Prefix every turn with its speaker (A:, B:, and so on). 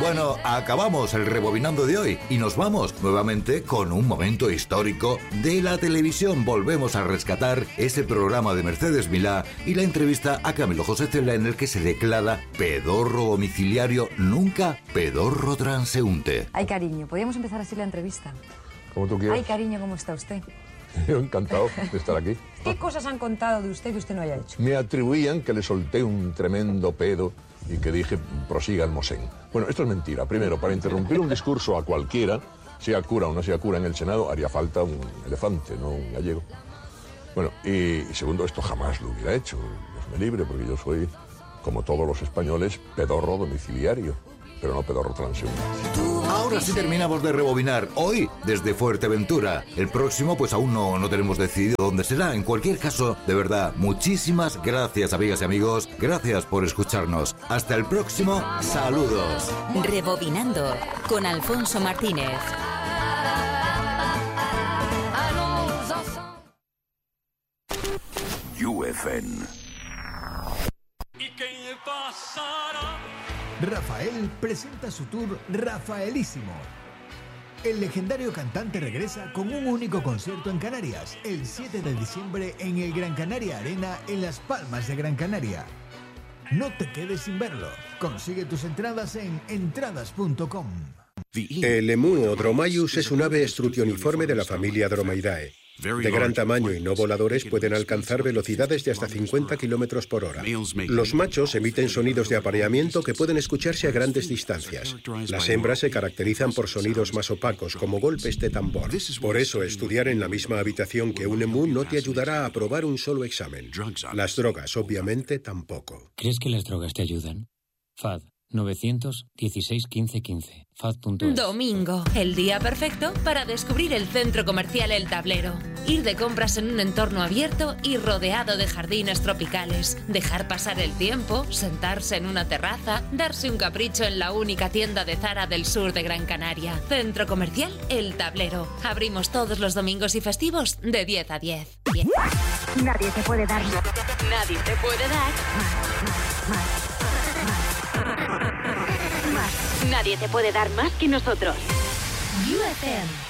A: Bueno, acabamos el rebobinando de hoy y nos vamos nuevamente con un momento histórico de la televisión. Volvemos a rescatar ese programa de Mercedes Milá y la entrevista a Camilo José Cela, en el que se declara pedorro domiciliario, nunca pedorro transeúnte.
B: Ay, cariño, podríamos empezar así la entrevista.
C: Como tú quieras.
B: Ay, cariño, ¿cómo está usted?
C: Yo encantado de estar aquí.
B: ¿Qué cosas han contado de usted que usted no haya hecho?
C: Me atribuían que le solté un tremendo pedo y que dije, prosiga el Mosén. Bueno, esto es mentira. Primero, para interrumpir un discurso a cualquiera, sea cura o no sea cura en el Senado, haría falta un elefante, no un gallego. Bueno, y segundo, esto jamás lo hubiera hecho. Dios me libre, porque yo soy, como todos los españoles, pedorro domiciliario, pero no pedorro transeúnte.
A: Ahora sí terminamos de rebobinar, hoy desde Fuerteventura. El próximo pues aún no tenemos decidido dónde será. En cualquier caso, de verdad, muchísimas gracias, amigas y amigos. Gracias por escucharnos. Hasta el próximo, saludos.
D: Rebobinando con Alfonso Martínez.
E: UFN.
F: Rafael presenta su tour Rafaelísimo. El legendario cantante regresa con un único concierto en Canarias, el 7 de diciembre en el Gran Canaria Arena en Las Palmas de Gran Canaria. No te quedes sin verlo. Consigue tus entradas en entradas.com.
G: El emú o Dromaeus es un ave estrutioniforme de la familia Dromaeoidae. De gran tamaño y no voladores, pueden alcanzar velocidades de hasta 50 km por hora. Los machos emiten sonidos de apareamiento que pueden escucharse a grandes distancias. Las hembras se caracterizan por sonidos más opacos, como golpes de tambor. Por eso, estudiar en la misma habitación que un emú no te ayudará a aprobar un solo examen. Las drogas, obviamente, tampoco.
H: ¿Crees que las drogas te ayudan? FAD 916 15 15. FAD.es.
I: Domingo, el día perfecto para descubrir el centro comercial El Tablero. Ir de compras en un entorno abierto y rodeado de jardines tropicales. Dejar pasar el tiempo, sentarse en una terraza, darse un capricho en la única tienda de Zara del sur de Gran Canaria. Centro comercial El Tablero. Abrimos todos los domingos y festivos de 10 a 10.
J: Nadie te puede dar más.
I: Nadie te puede dar
J: más.
I: Nadie te puede dar más que nosotros.
J: UFM.